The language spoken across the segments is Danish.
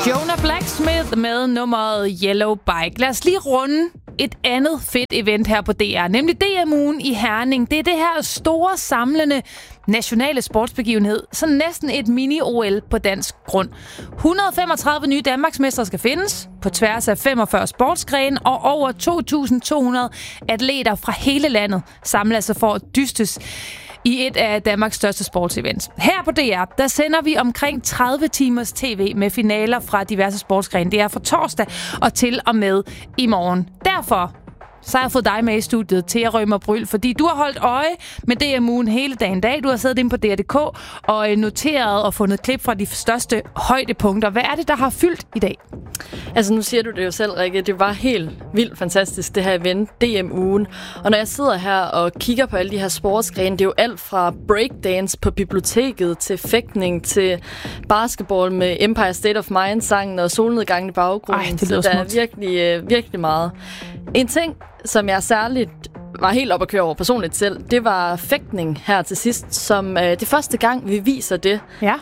Jonah Blacksmith med nummeret Yellow Bike. Lad os lige runde et andet fedt event her på DR, nemlig DM-ugen i Herning. Det er det her store, samlende nationale sportsbegivenhed, så næsten et mini-OL på dansk grund. 135 nye danmarksmestre skal findes på tværs af 45 sportsgrene, og over 2.200 atleter fra hele landet samles sig for at dystes i et af Danmarks største sportsevents. Her på DR, der sender vi omkring 30 timers tv med finaler fra diverse sportsgrene. Det er fra torsdag og til og med i morgen. Derfor så har jeg fået dig med i studiet til at rømme og bryl, fordi du har holdt øje med DM-ugen hele dagen dag. Du har siddet inde på DR.dk og noteret og fundet klip fra de største højdepunkter. Hvad er det, der har fyldt i dag? Altså, nu siger du det jo selv, Rikke. Det var helt vildt fantastisk, det her event, DM-ugen. Og når jeg sidder her og kigger på alle de her sportsgrene, det er jo alt fra breakdance på biblioteket til fægtning til basketball med Empire State of Mind-sangen og solnedgangen i baggrunden. Det lyder så der er virkelig meget. En ting, som jeg særligt var helt op at køre over personligt selv, det var fægtning her til sidst, som det første gang, vi viser det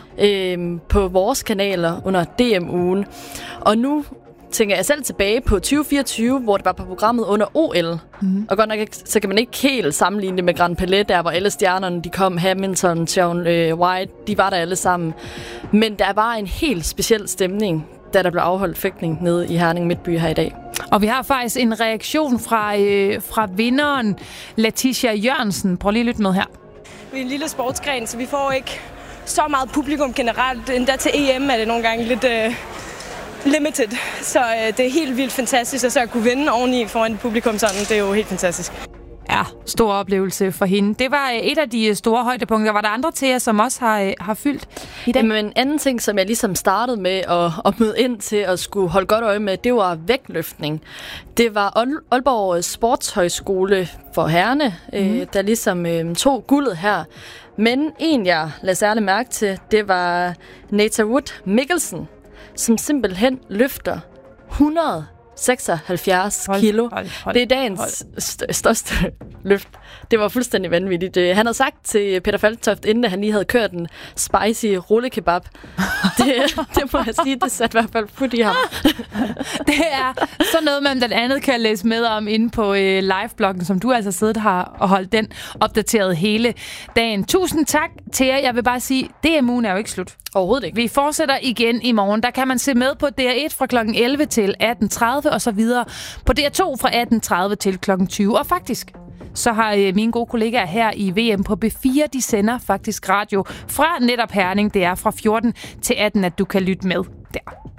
på vores kanaler under DM-ugen. Og nu tænker jeg selv tilbage på 2024, hvor det var på programmet under OL. Mm. Og godt nok så kan man ikke helt sammenligne det med Grand Palais, der hvor alle stjernerne de kom, Hamilton, Shaun White, de var der alle sammen. Men der var en helt speciel stemning, da der blev afholdt fægtning nede i Herning Midtby her i dag. Og vi har faktisk en reaktion fra vinderen, Letitia Jørgensen. Prøv lige at lytte med her. Vi er en lille sportsgren, så vi får ikke så meget publikum generelt. Endda til EM er det nogle gange lidt limited. Så det er helt vildt fantastisk, at så at kunne vinde oveni foran publikum sådan. Det er jo helt fantastisk. Ja, stor oplevelse for hende. Det var et af de store højdepunkter. Var der andre til jer, som også har fyldt i dag? Men en anden ting, som jeg ligesom startede med at møde ind til at skulle holde godt øje med, det var vægtløftning. Det var Aalborg Sportshøjskole for herrene, der ligesom tog guldet her. Men en, jeg lader særlig mærke til, det var Nata Wood Mikkelsen, som simpelthen løfter 176 kilo. Det er dagens største løft. Det var fuldstændig vanvittigt. Han havde sagt til Peter Falktoft, inden han lige havde kørt en spicy rullekebab. Det må jeg sige, det satte i hvert fald fod i ham. Det er sådan noget, man blandt andet kan læse med om inde på live-bloggen, som du altså siddet her og holdt den opdateret hele dagen. Tusind tak til jer. Jeg vil bare sige, DM-ugen er jo ikke slut. Overhovedet ikke. Vi fortsætter igen i morgen. Der kan man se med på DR1 fra kl. 11 til 18.30 og så videre på DR2 fra 18.30 til kl. 20. Og faktisk, så har mine gode kollegaer her i VM på B4, de sender faktisk radio fra netop Herning. Det er fra 14 til 18, at du kan lytte med der.